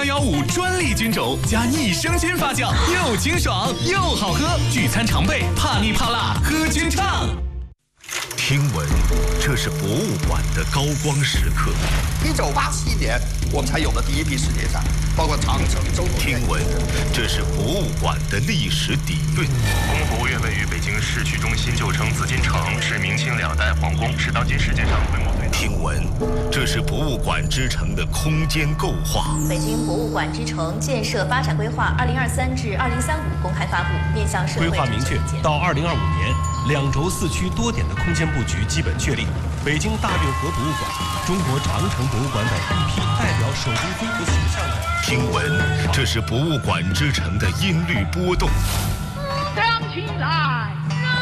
115专利菌种加益生菌发酵，又清爽又好喝，聚餐常备，怕腻怕辣喝菌畅。 听闻这是博物馆的高光时刻。 1987年，我们才有了第一批世界展，包括长城、周口。 听闻这是博物馆的历史底蕴。 故宫博物院位于北京市区中心，旧称紫禁城，是明清两代皇宫，是当今世界上规模最大。 听闻这是博物馆之城的空间构化。 北京博物馆之城建设发展规划2023至2035公开发布，面向社会。 规划明确，到2025年，2轴4区多点的空间布局基本确立。北京大运河博物馆、中国长城博物馆等一批代表首都中国形象的。 听闻这是博物馆之城的音律波动。 亮起来！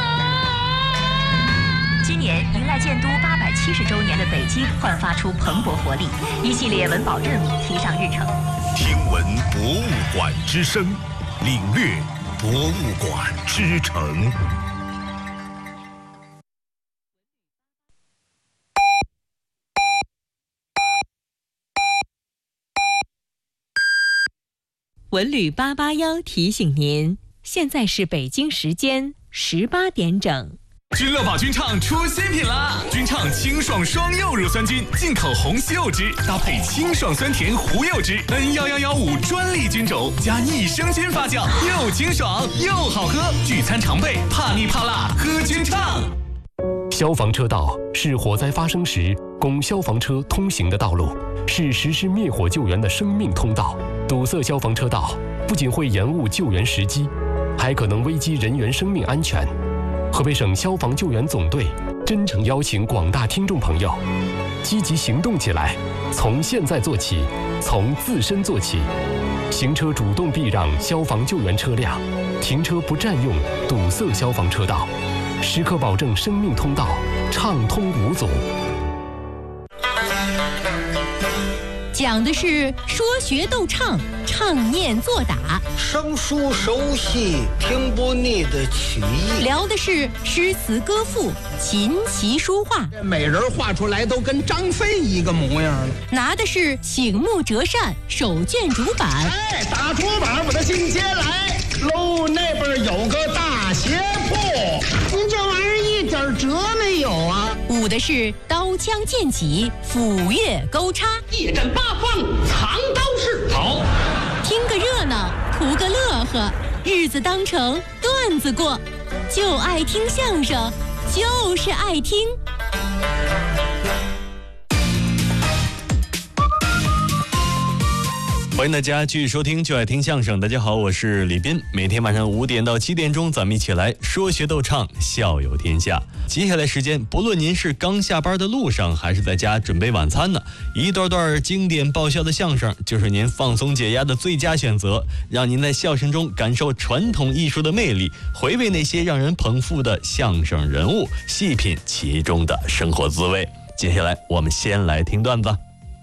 今年迎来建都870周年的北京，焕发出蓬勃活力，一系列文保任务提上日程。 听闻博物馆之声，领略博物馆之城。 文旅881提醒您，现在是北京时间18点整。 君乐宝菌畅出新品啦！菌畅清爽双柚乳酸菌，进口红西柚汁，搭配清爽酸甜胡柚汁，N11115专利菌种加益生菌发酵，又清爽又好喝，聚餐常备，怕腻怕辣喝菌畅。 消防车道是火灾发生时供消防车通行的道路，是实施灭火救援的生命通道。堵塞消防车道不仅会延误救援时机，还可能危及人员生命安全。河北省消防救援总队真诚邀请广大听众朋友积极行动起来，从现在做起，从自身做起。行车主动避让消防救援车辆，停车不占用堵塞消防车道，时刻保证生命通道畅通无阻。 讲的是说学逗唱，唱念做打， 生疏熟悉，听不腻的曲艺。 聊的是诗词歌赋，琴棋书画。 每人画出来都跟张飞一个模样了。 拿的是醒目折扇，手卷主板。 哎，打出板，把它进阶来。喽，那边有个大鞋铺。您这玩意儿一点辙没有啊！ 舞的是刀枪剑戟，斧钺钩叉， 一阵八方，藏刀式。好， 听个热闹，图个乐呵，日子当成段子过，就爱听相声，就是爱听。 欢迎大家继续收听就爱听相声。大家好，我是李斌。每天晚上5点到7点钟，咱们一起来说学逗唱，笑有天下。接下来时间，不论您是刚下班的路上，还是在家准备晚餐呢，一段段经典爆笑的相声就是您放松解压的最佳选择，让您在笑声中感受传统艺术的魅力，回味那些让人捧腹的相声人物，细品其中的生活滋味。接下来我们先来听段子。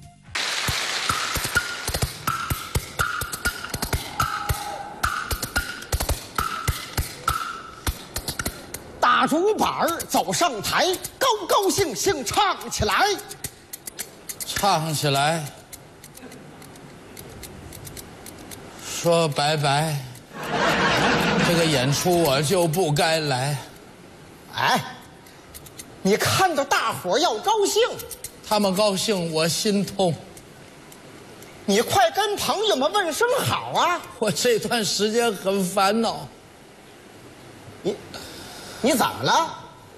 打竹板走上台，高高兴兴唱起来， 唱起来，说拜拜，这个演出我就不该来。 哎，你看到大伙要高兴， 他们高兴我心痛。 你快跟朋友们问声好啊！ 我这段时间很烦恼。 你怎么了？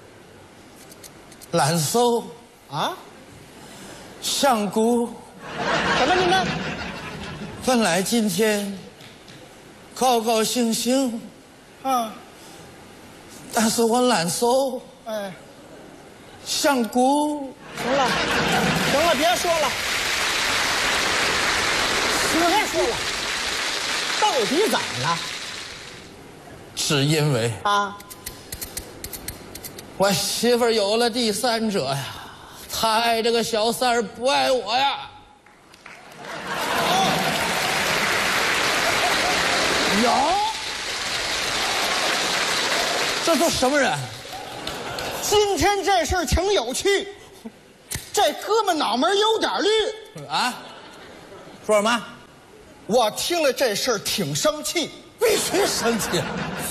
懒嗖啊？ 香菇？ 什么你们？ 本来今天高高兴兴啊， 但是我懒嗖。 哎， 香菇。 行了，别说了，别说了，到底怎么了？ 是因为啊。 我媳妇儿有了第三者呀，她爱这个小三儿，不爱我呀。有，这都什么人？ 今天这事儿挺有趣，这哥们脑门有点绿啊？说什么？ 我听了这事儿挺生气， 必须生气。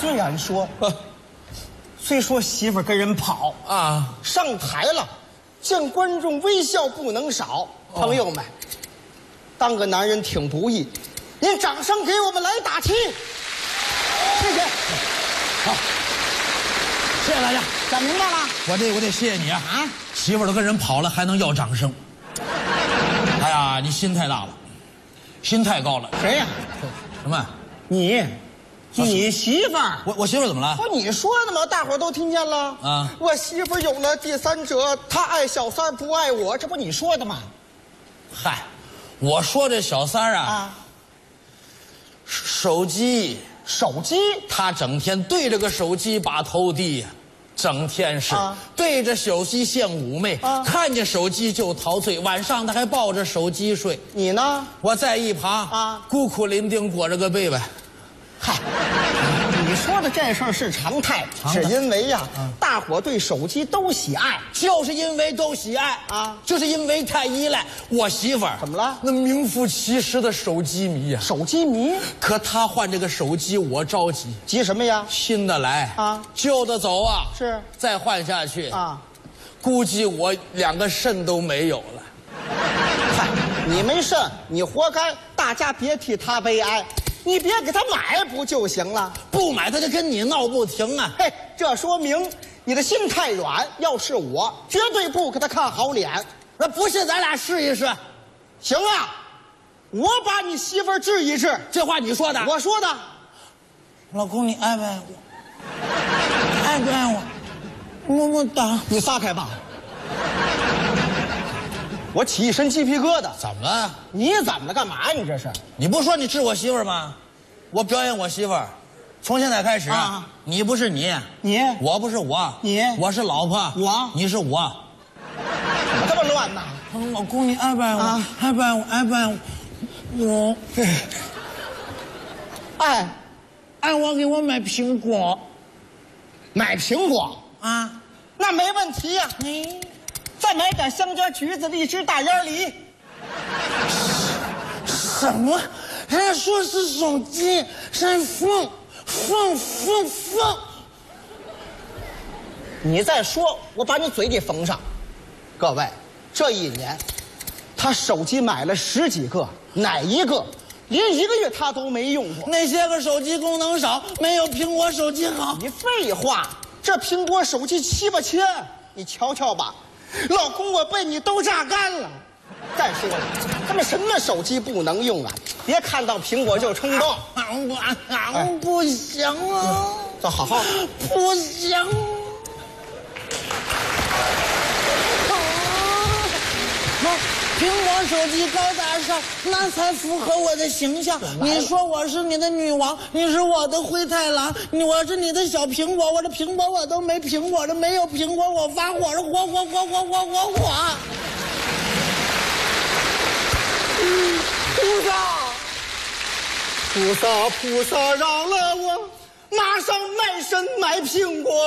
虽说媳妇儿跟人跑啊， 上台了，见观众微笑不能少。朋友们，当个男人挺不易，您掌声给我们来打气，谢谢。 好，谢谢大家， 讲明白了。 我得谢谢你啊！媳妇儿都跟人跑了，还能要掌声？哎呀，你心太大了，心太高了。 谁呀？ 什么？ 你媳妇儿？ 我媳妇儿怎么了？ 不，你说的吗？大伙儿都听见了啊！我媳妇儿有了第三者，她爱小三儿不爱我，这不你说的吗？ 嗨，我说这小三儿啊，手机，他整天对着个手机把头低呀，整天是对着手机献妩媚，看见手机就陶醉，晚上他还抱着手机睡。 你呢？ 我在一旁孤苦伶仃裹着个被呗。 嗨，你说的这事儿是常态，是因为呀，大伙对手机都喜爱， 就是因为都喜爱就是因为太依赖。我媳妇儿怎么了？ 那名副其实的手机迷呀， 手机迷。 可她换这个手机，我着急， 急什么呀？ 新的来旧的走啊， 是再换下去估计我2个肾都没有了。 嗨，你没肾，你活该，大家别替他悲哀。你别给他买不就行了？ 不买他就跟你闹不停啊！ 嘿，这说明你的心太软。要是我，绝对不给他看好脸。 那不信咱俩试一试。 行啊，我把你媳妇儿治一治。 这话你说的？ 我说的。 老公，你爱不爱我？爱不爱我？么么哒。 你撒开吧。我起一身鸡皮疙瘩。 怎么了？ 你怎么了？干嘛呀？你这是？ 你不说你治我媳妇儿吗？我表演我媳妇儿，从现在开始你不是你，我不是我，我是老婆，你是我。 怎么这么乱呢？ 老公，你爱不爱我？爱不爱我？爱不爱我？爱我，给我买苹果。 买苹果啊？ 那没问题呀。再买点香蕉、橘子、荔枝、大烟梨。 什么？人家说是手机，是凤。 你再说，我把你嘴给封上。各位，这一年，他手机买了10几个，哪一个连1个月他都没用过？ 那些个手机功能少，没有苹果手机好。 你废话，这苹果手机7、8千，你瞧瞧吧。老公，我被你都榨干了。再说了，他们什么手机不能用啊？别看到苹果就冲动。 不行啊！ 这好好， 不行。苹果手机高大上，那才符合我的形象。你说我是你的女王，你是我的灰太狼，我是你的小苹果，我的苹果我都没苹果的，没有苹果我发火了，火。 菩萨饶了我，马上卖身买苹果。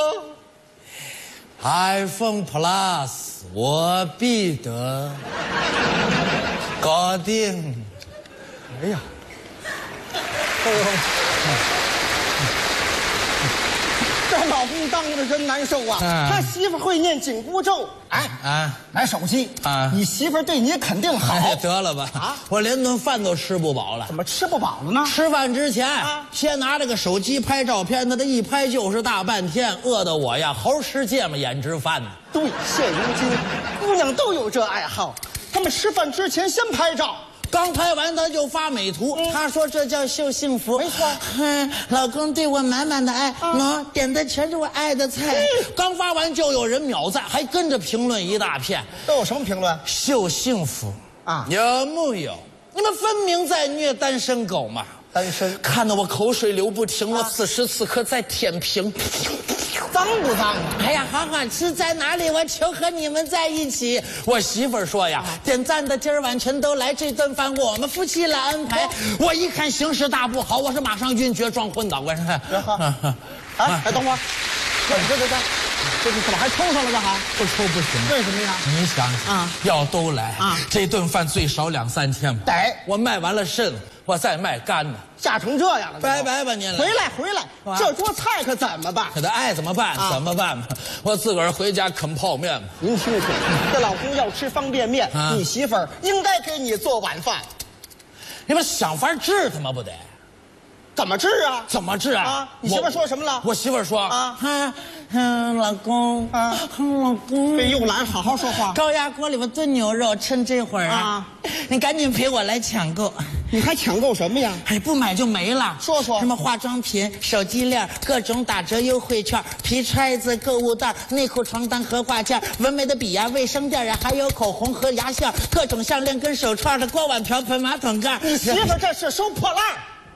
iPhone Plus 我必得，搞定。 哎呀，这老公当着真难受啊！他媳妇会念紧箍咒。买手机你媳妇对你肯定好。 得了吧我连顿饭都吃不饱了。 怎么吃不饱了呢？ 吃饭之前先拿这个手机拍照片，他一拍就是大半天，饿得我呀猴吃芥末眼直翻呢。 对，现如今姑娘都有这爱好，她们吃饭之前先拍照。 刚拍完他就发美图，他说这叫秀幸福。 没错， 老公对我满满的爱，点的全是我爱的菜。刚发完就有人秒赞，还跟着评论一大片。 都有什么评论？ 秀幸福有木有？你们分明在虐单身狗嘛！ 单身， 看得我口水流不停，我此时此刻在舔屏。 脏不脏啊？ 哎呀，好好吃在哪里？我求和你们在一起。我媳妇儿说呀，点赞的今儿晚全都来，这顿饭我们夫妻来安排。我一看形势大不好，我是马上晕厥撞昏倒。我说， 等会儿，这怎么还抽上了？这还不抽不行？ 为什么呀？ 你想想要都来这顿饭最少2、3天吧。 得， 我卖完了肾， 我再卖干呢。 吓成这样了， 拜拜吧您了。 回来，这桌菜可怎么办？ 可他爱怎么办怎么办吧？我自个儿回家啃泡面吧。 您听听，这老公要吃方便面，你媳妇儿应该给你做晚饭。 你们想法治他妈不得？ 怎么治啊？ 怎么治啊？ 你媳妇儿说什么了？ 我媳妇儿说老公老公， 这又懒，好好说话。 高压锅里边炖牛肉，趁这会儿你赶紧陪我来抢购。 你还抢购什么呀？ 哎，不买就没了。 说说什么化妆品、手机链、各种打折优惠券、皮揣子、购物袋、内裤、床单和挂件、纹眉的笔呀、卫生垫呀，还有口红和牙线、各种项链跟手串的锅碗瓢盆、马桶盖。 你媳妇这是收破烂。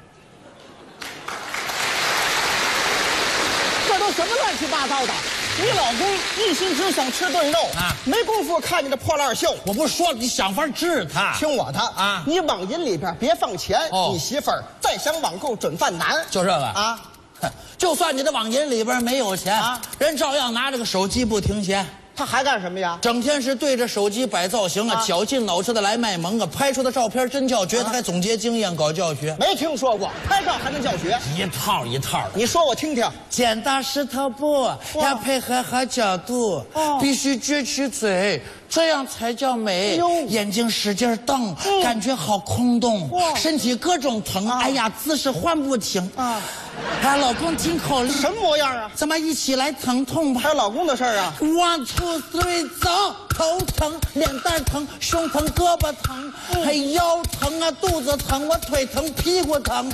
这都什么乱七八糟的！你老公一心只想吃顿肉没工夫看你这破烂秀。 我不是说了，你想法治他， 听我的你网银里边别放钱，你媳妇儿再想网购准犯难。 就这个就算你的网银里边没有钱人照样拿着个手机不停歇。 他还干什么呀？ 整天是对着手机摆造型绞尽脑汁的来卖萌拍出的照片真叫绝。他还总结经验搞教学。 没听说过拍照还能教学？ 一套一套的。 你说我听听。 剪刀石头布要配合好角度，必须撅起嘴，这样才叫美。眼睛使劲瞪，感觉好空洞。身体各种疼，哎呀，姿势换不停。老公听口令。 什么模样啊？ 咱们一起来疼痛吧。 还有老公的事儿啊。 1 2 3走。头疼，脸蛋疼，胸疼，胳膊疼，还腰疼啊，肚子疼，我腿疼，屁股疼。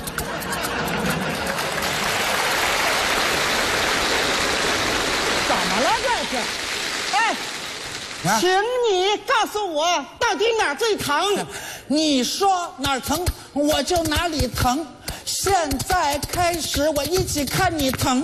怎么了这是？哎，请你告诉我到底哪儿最疼？ 你说哪儿疼，我就哪里疼。现在开始，我一起看你疼。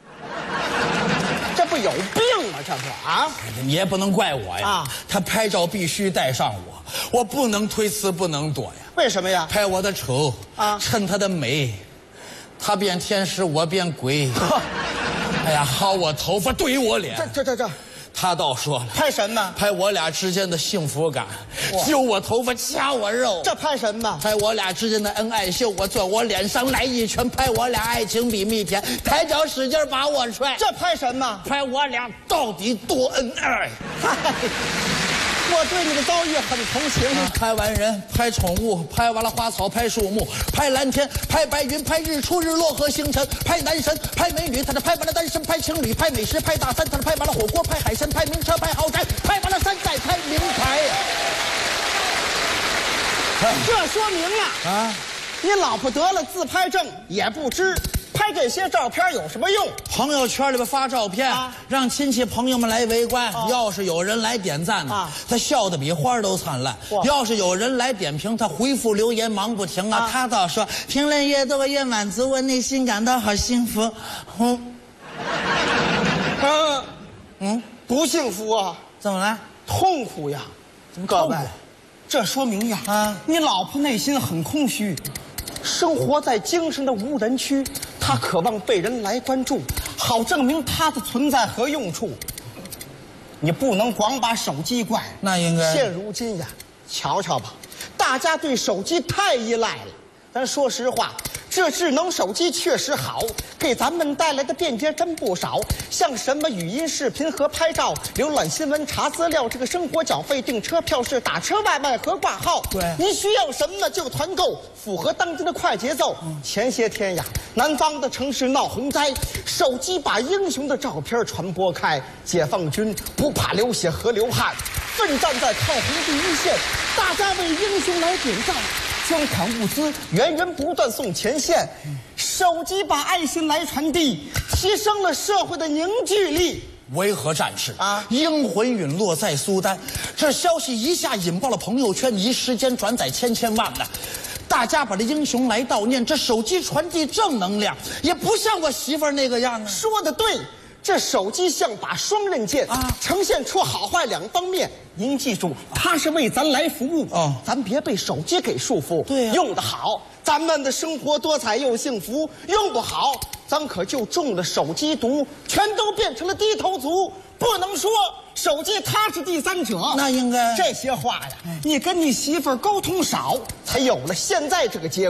这不有病吗？这不你也不能怪我呀。他拍照必须带上我不能推辞，不能躲呀。 为什么呀？ 拍我的丑衬他的美，他变天使，我变鬼。哎呀，薅我头发，怼我脸。 这。 他倒说了， 拍什么？ 拍我俩之间的幸福感，揪我头发，掐我肉。 这拍什么？ 拍我俩之间的恩爱秀，我坐我脸上来一拳，拍我俩爱情比蜜甜，抬脚使劲把我踹。 这拍什么？ 拍我俩到底多恩爱。 我对你的遭遇很同情。 拍完人，拍宠物，拍完了花草，拍树木，拍蓝天，拍白云，拍日出日落和星辰，拍男神，拍美女，他这拍完了单身，拍情侣，拍美食，拍大餐，他这拍完了火锅，拍海鲜，拍名车，拍豪宅，拍完了山寨，拍名牌呀。 这说明你老婆得了自拍症也不知。拍这些照片有什么用？ 朋友圈里边发照片让亲戚朋友们来围观。要是有人来点赞他笑得比花都灿烂。要是有人来点评，他回复留言忙不停他倒说评论越多越满足，我内心感到好幸福。 不幸福啊？ 怎么了？ 痛苦呀！各位，这说明你老婆内心很空虚。生活在精神的无人区，他渴望被人来关注，好证明他的存在和用处。你不能光把手机怪， 那应该。 现如今瞧瞧吧，大家对手机太依赖了。咱说实话，这智能手机确实好，给咱们带来的便捷真不少。像什么语音、视频和拍照、浏览新闻、查资料，这个生活缴费、订车票是打车、外卖和挂号。 对， 你需要什么就团购，符合当今的快节奏。前些天南方的城市闹洪灾，手机把英雄的照片传播开，解放军不怕流血和流汗，奋战在抗洪第一线，大家为英雄来点赞。捐款物资源源不断送前线，手机把爱心来传递，提升了社会的凝聚力。 维和战士英魂陨落在苏丹，这消息一下引爆了朋友圈，一时间转载千万的。大家把这英雄来悼念，这手机传递正能量，也不像我媳妇儿那个样说得对，这手机像把双刃剑呈现出好坏两方面。您记住，它是为咱来服务咱别被手机给束缚。 对用得好，咱们的生活多彩又幸福；用不好，咱可就中了手机毒，全都变成了低头族。不能说手机它是第三者， 那应该这些话你跟你媳妇儿沟通少，才有了现在这个结果。